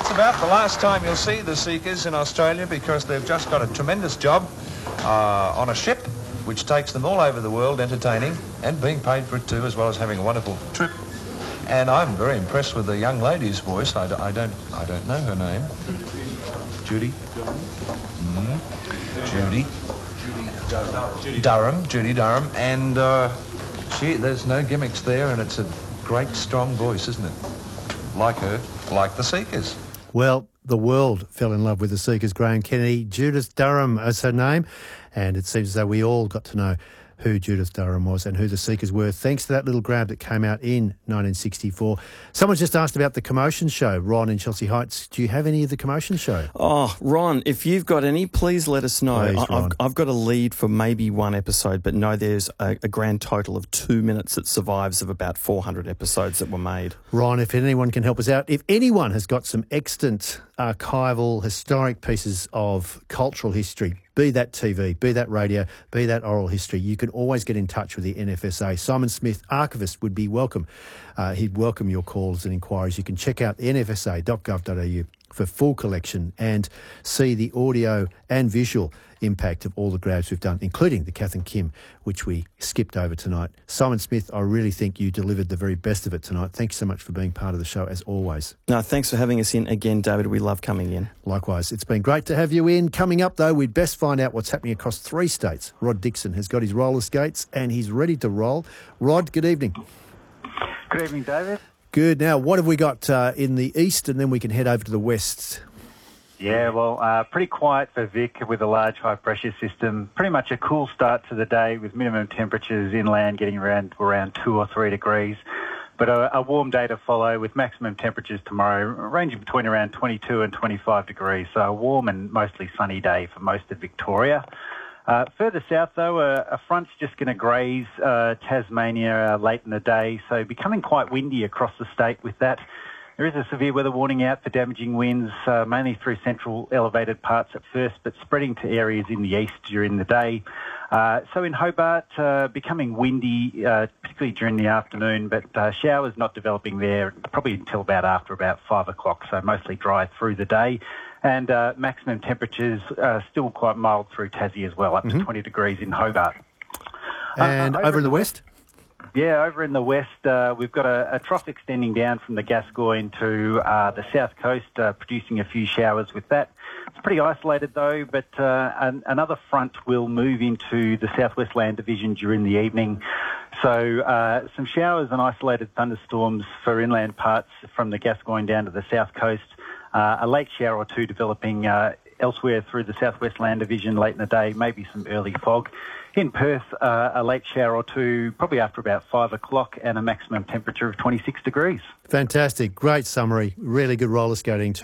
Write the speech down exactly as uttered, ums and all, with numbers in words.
It's about the last time you'll see the Seekers in Australia because they've just got a tremendous job uh, on a ship which takes them all over the world entertaining and being paid for it too, as well as having a wonderful trip. And I'm very impressed with the young lady's voice. I, d- I don't I don't know her name. Judy? Mm-hmm. Judy. Judy Durham. Judy Durham. And uh, she, there's no gimmicks there, and it's a great, strong voice, isn't it? Like her, like the Seekers. Well, the world fell in love with the Seekers. Graham Kennedy, Judith Durham is her name, and it seems as though we all got to know who Judith Durham was and who the Seekers were, thanks to that little grab that came out in nineteen sixty-four. Someone's just asked about the Commotion Show. Ron in Chelsea Heights, do you have any of the Commotion Show? Oh, Ron, if you've got any, please let us know. Please, I, I've, I've got a lead for maybe one episode, but no, there's a, a grand total of two minutes that survives of about four hundred episodes that were made. Ron, if anyone can help us out, if anyone has got some extant archival, historic pieces of cultural history, be that T V, be that radio, be that oral history, you can always get in touch with the N F S A. Simon Smith, archivist, would be welcome. Uh, he'd welcome your calls and inquiries. You can check out n f s a dot gov dot a u for full collection and see the audio and visual impact of all the grabs we've done, including the Kath and Kim, which we skipped over tonight. Simon Smith, I really think you delivered the very best of it tonight. Thank you so much for being part of the show, as always. No, thanks for having us in again, David. We love coming in. Likewise. It's been great to have you in. Coming up, though, we'd best find out what's happening across three states. Rod Dixon has got his roller skates and he's ready to roll. Rod, good evening. Good evening, David. Good. Now, what have we got uh, in the east, and then we can head over to the west? Yeah, well, uh, pretty quiet for Vic with a large high-pressure system. Pretty much a cool start to the day with minimum temperatures inland getting around around two or three degrees. But a, a warm day to follow with maximum temperatures tomorrow ranging between around twenty-two and twenty-five degrees. So a warm and mostly sunny day for most of Victoria. Uh, further south, though, a, a front's just going to graze uh, Tasmania uh, late in the day, so becoming quite windy across the state with that. There is a severe weather warning out for damaging winds, uh, mainly through central elevated parts at first, but spreading to areas in the east during the day. Uh, so in Hobart, uh, becoming windy, uh, particularly during the afternoon, but uh, showers not developing there probably until about after about five o'clock, so mostly dry through the day. And uh, maximum temperatures uh, still quite mild through Tassie as well, up mm-hmm. to twenty degrees in Hobart. And uh, over, over in the west? Yeah, over in the west, uh, we've got a, a trough extending down from the Gascoyne to uh, the south coast, uh, producing a few showers with that. It's pretty isolated, though, but uh, an, another front will move into the southwest land division during the evening. So uh, some showers and isolated thunderstorms for inland parts from the Gascoyne down to the south coast. Uh, a late shower or two developing uh, elsewhere through the southwest land division late in the day, maybe some early fog. In Perth, uh, a late shower or two, probably after about five o'clock, and a maximum temperature of twenty-six degrees. Fantastic. Great summary. Really good roller skating too.